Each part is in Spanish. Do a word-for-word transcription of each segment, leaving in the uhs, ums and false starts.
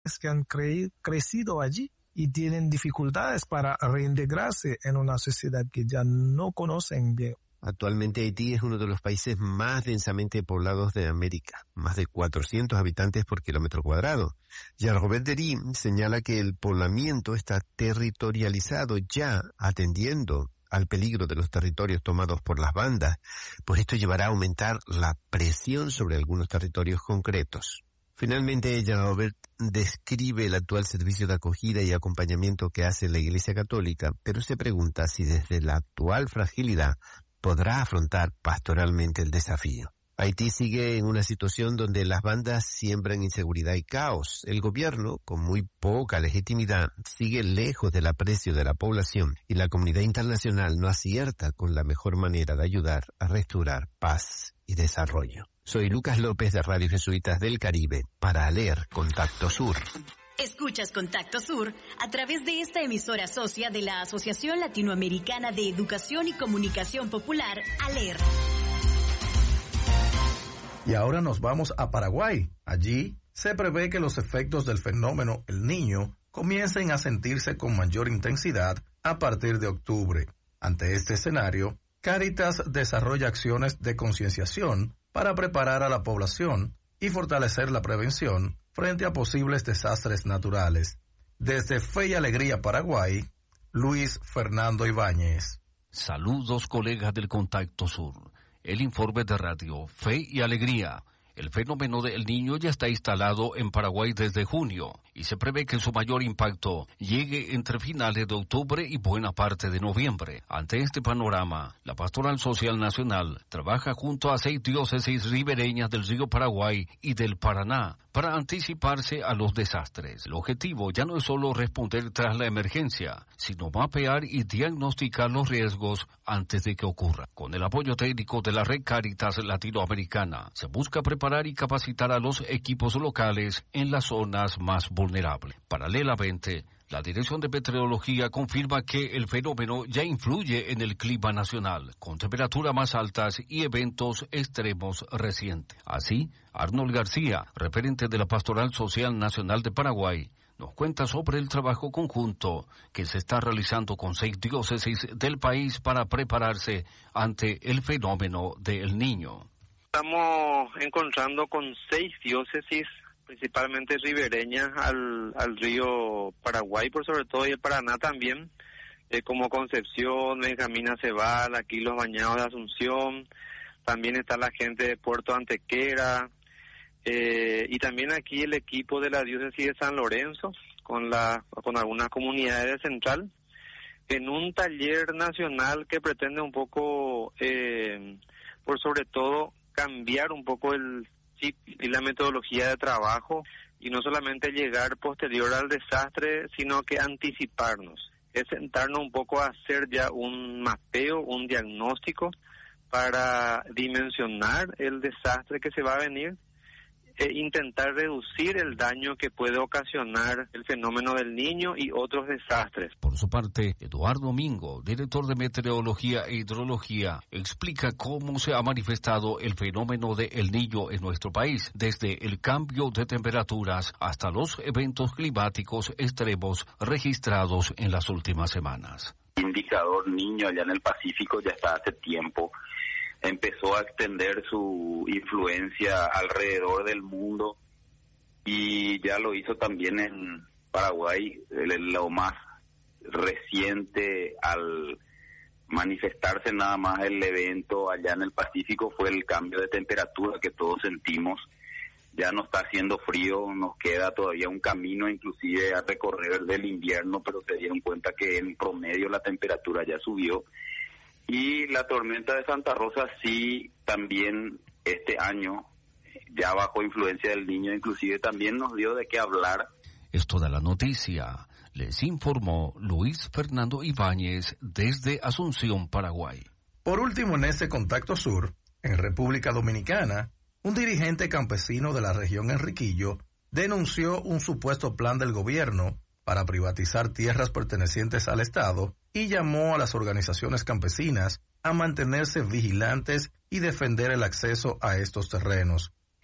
que han cre- crecido allí y tienen dificultades para reintegrarse en una sociedad que ya no conocen bien. Actualmente Haití es uno de los países más densamente poblados de América, más de cuatrocientos habitantes por kilómetro cuadrado. Jean-Robert Dery señala que el poblamiento está territorializado ya atendiendo al peligro de los territorios tomados por las bandas, pues esto llevará a aumentar la presión sobre algunos territorios concretos. Finalmente, Jean-Robert describe el actual servicio de acogida y acompañamiento que hace la Iglesia Católica, pero se pregunta si desde la actual fragilidad podrá afrontar pastoralmente el desafío. Haití sigue en una situación donde las bandas siembran inseguridad y caos. El gobierno, con muy poca legitimidad, sigue lejos del aprecio de la población y la comunidad internacional no acierta con la mejor manera de ayudar a restaurar paz y desarrollo. Soy Lucas López de Radio Jesuitas del Caribe para leer Contacto Sur. Escuchas Contacto Sur a través de esta emisora socia de la Asociación Latinoamericana de Educación y Comunicación Popular, ALER. Y ahora nos vamos a Paraguay. Allí se prevé que los efectos del fenómeno El Niño comiencen a sentirse con mayor intensidad a partir de octubre. Ante este escenario, Cáritas desarrolla acciones de concienciación para preparar a la población y fortalecer la prevención frente a posibles desastres naturales. Desde Fe y Alegría, Paraguay, Luis Fernando Ibáñez. Saludos, colegas del Contacto Sur. El informe de Radio Fe y Alegría. El fenómeno del Niño ya está instalado en Paraguay desde junio y se prevé que su mayor impacto llegue entre finales de octubre y buena parte de noviembre. Ante este panorama, la Pastoral Social Nacional trabaja junto a seis diócesis ribereñas del río Paraguay y del Paraná para anticiparse a los desastres. El objetivo ya no es solo responder tras la emergencia, sino mapear y diagnosticar los riesgos antes de que ocurra. Con el apoyo técnico de la Red Cáritas Latinoamericana, se busca preparar y capacitar a los equipos locales en las zonas más vulnerables. Paralelamente, la Dirección de Meteorología confirma que el fenómeno ya influye en el clima nacional, con temperaturas más altas y eventos extremos recientes. Así, Arnold García, referente de la Pastoral Social Nacional de Paraguay, nos cuenta sobre el trabajo conjunto que se está realizando con seis diócesis del país para prepararse ante el fenómeno del Niño. Estamos encontrando con seis diócesis, principalmente ribereñas al, al río Paraguay, por sobre todo, y el Paraná también, eh, como Concepción, Benjamín Acebal, aquí los Bañados de Asunción, también está la gente de Puerto Antequera, eh, y también aquí el equipo de la diócesis de San Lorenzo, con, la, con algunas comunidades de Central, en un taller nacional que pretende un poco, eh, por sobre todo, cambiar un poco el chip y la metodología de trabajo y no solamente llegar posterior al desastre, sino que anticiparnos. Es sentarnos un poco a hacer ya un mapeo, un diagnóstico para dimensionar el desastre que se va a venir e intentar reducir el daño que puede ocasionar el fenómeno del Niño y otros desastres. Por su parte, Eduardo Mingo, director de Meteorología e Hidrología, explica cómo se ha manifestado el fenómeno de El Niño en nuestro país, desde el cambio de temperaturas hasta los eventos climáticos extremos registrados en las últimas semanas. El indicador Niño allá en el Pacífico ya está hace tiempo. Empezó a extender su influencia alrededor del mundo y ya lo hizo también en Paraguay. Lo más reciente al manifestarse nada más el evento allá en el Pacífico fue el cambio de temperatura que todos sentimos. Ya no está haciendo frío, nos queda todavía un camino inclusive a recorrer del invierno, pero se dieron cuenta que en promedio la temperatura ya subió. Y la tormenta de Santa Rosa sí también este año, ya bajo influencia del Niño, inclusive también nos dio de qué hablar. Es toda la noticia. Les informó Luis Fernando Ibáñez desde Asunción, Paraguay. Por último, en este Contacto Sur, en República Dominicana, un dirigente campesino de la región Enriquillo denunció un supuesto plan del gobierno para privatizar tierras pertenecientes al Estado y llamó a las organizaciones campesinas a mantenerse vigilantes y defender el acceso a estos terrenos.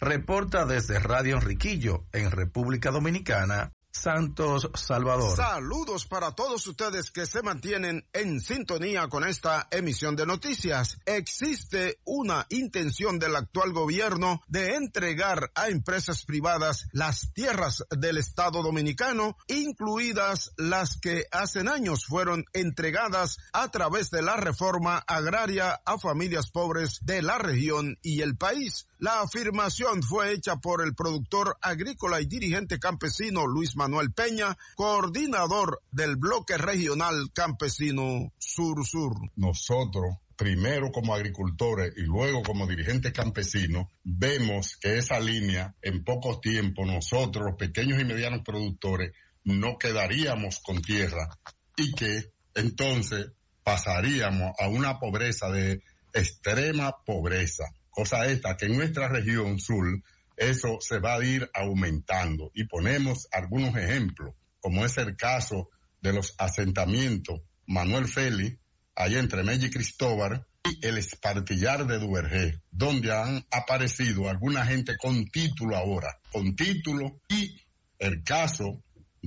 Reporta desde Radio Enriquillo, en República Dominicana, Santos Salvador. Saludos para todos ustedes que se mantienen en sintonía con esta emisión de noticias. Existe una intención del actual gobierno de entregar a empresas privadas las tierras del Estado Dominicano, incluidas las que hace años fueron entregadas a través de la reforma agraria a familias pobres de la región y el país. La afirmación fue hecha por el productor agrícola y dirigente campesino Luis Manuel Peña, coordinador del bloque regional campesino Sur-Sur. Nosotros, primero como agricultores y luego como dirigentes campesinos, vemos que esa línea, en poco tiempo, nosotros, los pequeños y medianos productores, no quedaríamos con tierra y que entonces pasaríamos a una pobreza de extrema pobreza. Cosa esta que en nuestra región sur eso se va a ir aumentando. Y ponemos algunos ejemplos, como es el caso de los asentamientos Manuel Félix, allá entre Mella y Cristóbal, y el Espartillar de Duvergé, donde han aparecido alguna gente con título ahora, con título, y el caso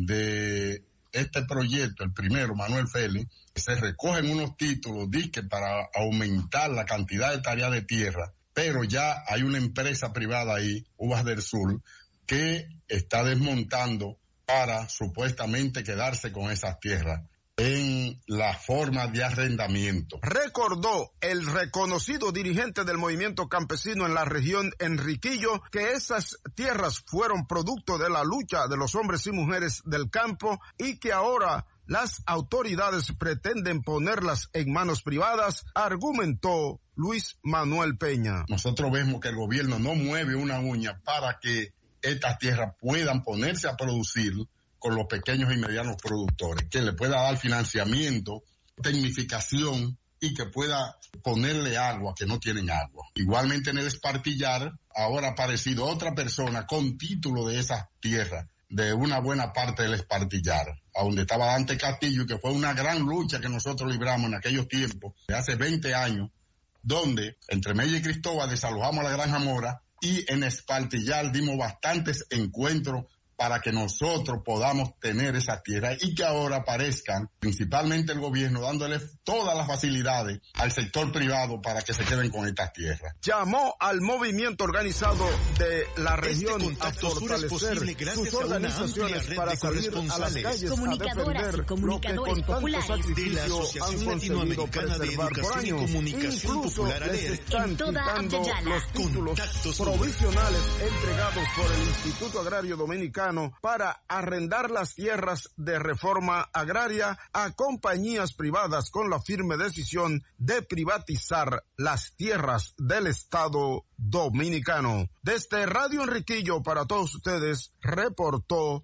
de este proyecto, el primero, Manuel Félix, se recogen unos títulos, dice, para aumentar la cantidad de tareas de tierra, pero ya hay una empresa privada ahí, Uvas del Sur, que está desmontando para supuestamente quedarse con esas tierras en la forma de arrendamiento. Recordó el reconocido dirigente del movimiento campesino en la región Enriquillo que esas tierras fueron producto de la lucha de los hombres y mujeres del campo y que ahora las autoridades pretenden ponerlas en manos privadas, argumentó Luis Manuel Peña. Nosotros vemos que el gobierno no mueve una uña para que estas tierras puedan ponerse a producir con los pequeños y medianos productores, que le pueda dar financiamiento, tecnificación y que pueda ponerle agua que no tienen agua. Igualmente en el Espartillar ahora ha aparecido otra persona con título de esas tierras, de una buena parte del Espartillar, a donde estaba Dante Castillo, que fue una gran lucha que nosotros libramos en aquellos tiempos, de hace veinte años, donde entre Mella y Cristóbal desalojamos a la Granja Mora y en Espartillar dimos bastantes encuentros para que nosotros podamos tener esa tierra y que ahora aparezcan, principalmente el gobierno, dándole todas las facilidades al sector privado para que se queden con estas tierras. Llamó al movimiento organizado de la región este a fortalecer sus organizaciones para salir a las calles comunicadoras a defender y comunicadores lo que con populares tanto de la sacrificio han Asociación conseguido Latinoamericana de preservar por Educación y años. Comunicación Incluso Popular les ALER, están en toda quitando Abya-Yala. los títulos Contacto Sur. provisionales entregados por el Instituto Agrario Dominicano para arrendar las tierras de reforma agraria a compañías privadas con la firme decisión de privatizar las tierras del Estado Dominicano. Desde Radio Enriquillo para todos ustedes, reportó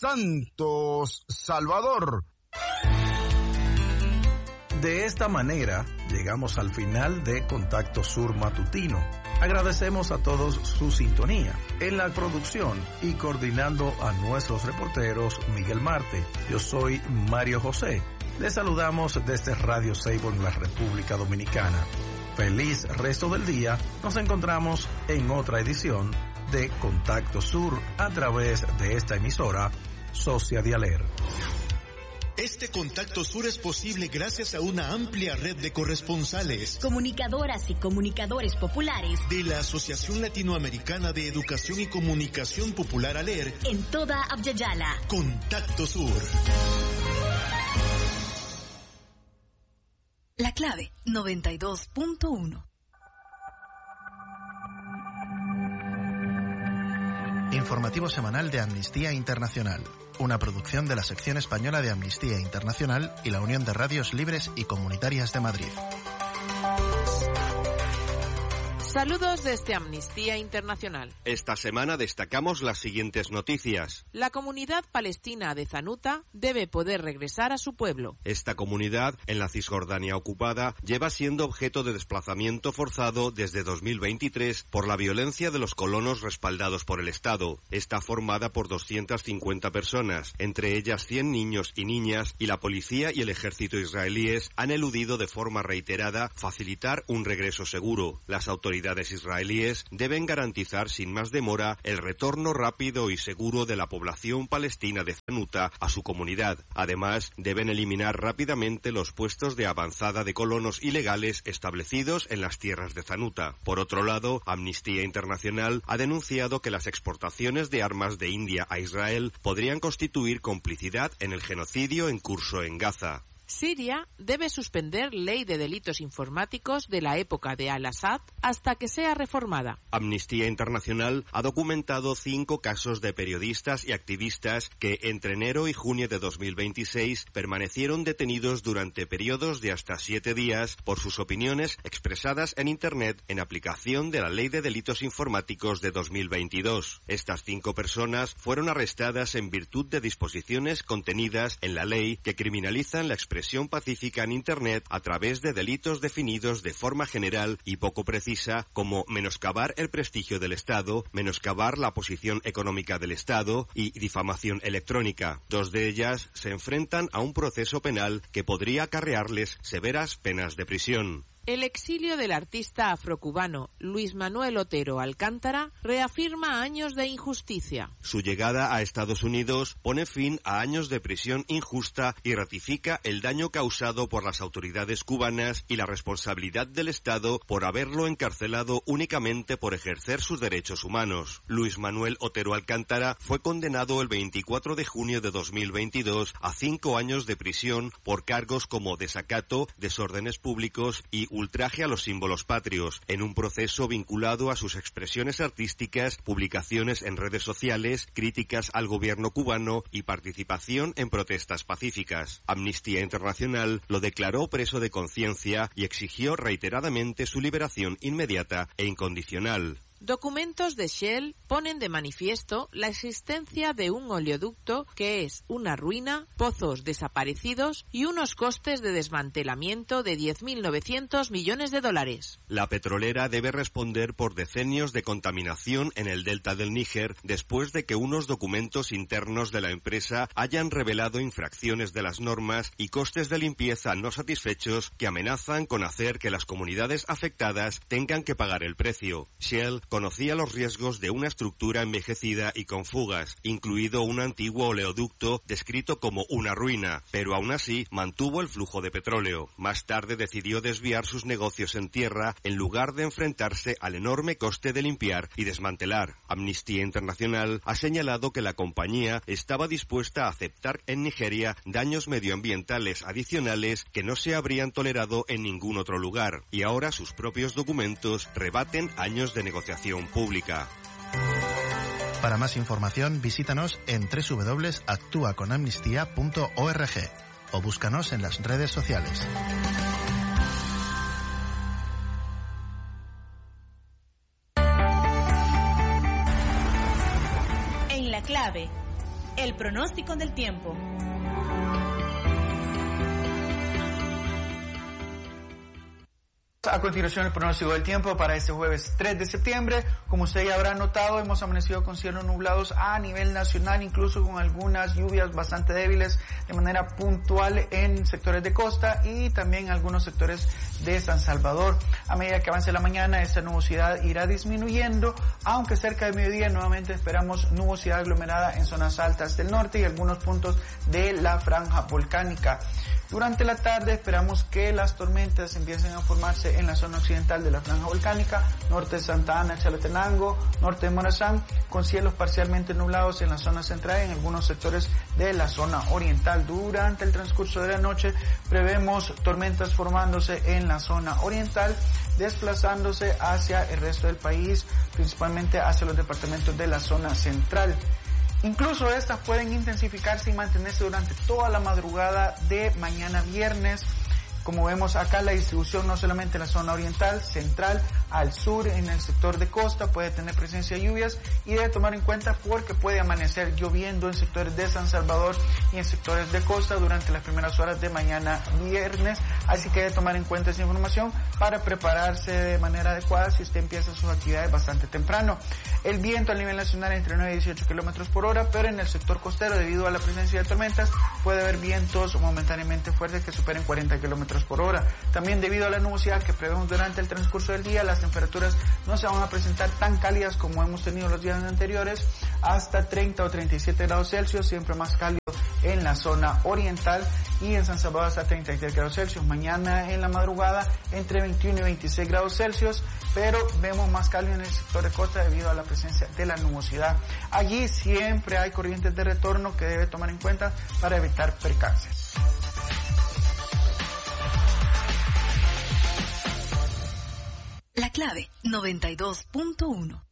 Santos Salvador. De esta manera, llegamos al final de Contacto Sur Matutino. Agradecemos a todos su sintonía. En la producción y coordinando a nuestros reporteros Miguel Marte, yo soy Mario José. Les saludamos desde Radio Seibo en la República Dominicana. Feliz resto del día. Nos encontramos en otra edición de Contacto Sur a través de esta emisora Socia de ALER. Este Contacto Sur es posible gracias a una amplia red de corresponsales, comunicadoras y comunicadores populares de la Asociación Latinoamericana de Educación y Comunicación Popular ALER en toda Abya-Yala. Contacto Sur. La clave noventa y dos punto uno. Informativo semanal de Amnistía Internacional, una producción de la sección española de Amnistía Internacional y la Unión de Radios Libres y Comunitarias de Madrid. Saludos desde Amnistía Internacional. Esta semana destacamos las siguientes noticias. La comunidad palestina de Zanuta debe poder regresar a su pueblo. Esta comunidad, en la Cisjordania ocupada, lleva siendo objeto de desplazamiento forzado desde dos mil veintitrés por la violencia de los colonos respaldados por el Estado. Está formada por doscientas cincuenta personas, entre ellas cien niños y niñas, y la policía y el ejército israelíes han eludido de forma reiterada facilitar un regreso seguro. Las autoridades autoridades israelíes deben garantizar sin más demora el retorno rápido y seguro de la población palestina de Zanuta a su comunidad. Además, deben eliminar rápidamente los puestos de avanzada de colonos ilegales establecidos en las tierras de Zanuta. Por otro lado, Amnistía Internacional ha denunciado que las exportaciones de armas de India a Israel podrían constituir complicidad en el genocidio en curso en Gaza. Siria debe suspender ley de delitos informáticos de la época de Al-Assad hasta que sea reformada. Amnistía Internacional ha documentado cinco casos de periodistas y activistas que entre enero y junio de dos mil veintiséis permanecieron detenidos durante periodos de hasta siete días por sus opiniones expresadas en Internet en aplicación de la Ley de Delitos Informáticos de dos mil veintidós. Estas cinco personas fueron arrestadas en virtud de disposiciones contenidas en la ley que criminalizan la expresión pacífica en Internet a través de delitos definidos de forma general y poco precisa como menoscabar el prestigio del Estado, menoscabar la posición económica del Estado y difamación electrónica. Dos de ellas se enfrentan a un proceso penal que podría acarrearles severas penas de prisión. El exilio del artista afrocubano Luis Manuel Otero Alcántara reafirma años de injusticia. Su llegada a Estados Unidos pone fin a años de prisión injusta y ratifica el daño causado por las autoridades cubanas y la responsabilidad del Estado por haberlo encarcelado únicamente por ejercer sus derechos humanos. Luis Manuel Otero Alcántara fue condenado el veinticuatro de junio de dos mil veintidós a cinco años de prisión por cargos como desacato, desórdenes públicos y ultraje a los símbolos patrios, en un proceso vinculado a sus expresiones artísticas, publicaciones en redes sociales, críticas al gobierno cubano y participación en protestas pacíficas. Amnistía Internacional lo declaró preso de conciencia y exigió reiteradamente su liberación inmediata e incondicional. Documentos de Shell ponen de manifiesto la existencia de un oleoducto que es una ruina, pozos desaparecidos y unos costes de desmantelamiento de diez mil novecientos millones de dólares. La petrolera debe responder por decenios de contaminación en el delta del Níger después de que unos documentos internos de la empresa hayan revelado infracciones de las normas y costes de limpieza no satisfechos que amenazan con hacer que las comunidades afectadas tengan que pagar el precio. Shell conocía los riesgos de una estructura envejecida y con fugas, incluido un antiguo oleoducto descrito como una ruina, pero aún así mantuvo el flujo de petróleo. Más tarde decidió desviar sus negocios en tierra en lugar de enfrentarse al enorme coste de limpiar y desmantelar. Amnistía Internacional ha señalado que la compañía estaba dispuesta a aceptar en Nigeria daños medioambientales adicionales que no se habrían tolerado en ningún otro lugar, y ahora sus propios documentos rebaten años de negociación pública. Para más información, visítanos en doble u doble u doble u punto actúa con amnistía punto org o búscanos en las redes sociales. En la clave, el pronóstico del tiempo. A continuación, el pronóstico del tiempo para este jueves tres de septiembre. Como usted ya habrá notado, hemos amanecido con cielos nublados a nivel nacional, incluso con algunas lluvias bastante débiles de manera puntual en sectores de costa y también algunos sectores de San Salvador. A medida que avance la mañana, esta nubosidad irá disminuyendo, aunque cerca de mediodía nuevamente esperamos nubosidad aglomerada en zonas altas del norte y algunos puntos de la franja volcánica. Durante la tarde esperamos que las tormentas empiecen a formarse en la zona occidental de la franja volcánica, norte de Santa Ana, Chalatenango, norte de Morazán, con cielos parcialmente nublados en la zona central y en algunos sectores de la zona oriental. Durante el transcurso de la noche prevemos tormentas formándose en la zona oriental, desplazándose hacia el resto del país, principalmente hacia los departamentos de la zona central. Incluso estas pueden intensificarse y mantenerse durante toda la madrugada de mañana viernes. Como vemos acá, la distribución no solamente en la zona oriental, central, al sur, en el sector de costa, puede tener presencia de lluvias y debe tomar en cuenta porque puede amanecer lloviendo en sectores de San Salvador y en sectores de costa durante las primeras horas de mañana viernes. Así que debe tomar en cuenta esa información para prepararse de manera adecuada si usted empieza sus actividades bastante temprano. El viento a nivel nacional entre nueve y dieciocho kilómetros por hora, pero en el sector costero, debido a la presencia de tormentas, puede haber vientos momentáneamente fuertes que superen cuarenta kilómetros kilómetros por hora. También debido a la nubosidad que prevemos durante el transcurso del día, las temperaturas no se van a presentar tan cálidas como hemos tenido los días anteriores, hasta treinta o treinta y siete grados Celsius, siempre más cálido en la zona oriental, y en San Salvador hasta treinta y tres grados Celsius. Mañana en la madrugada entre veintiuno y veintiséis grados Celsius, pero vemos más cálido en el sector de costa debido a la presencia de la nubosidad. Allí siempre hay corrientes de retorno que debe tomar en cuenta para evitar percances. La clave noventa y dos punto uno.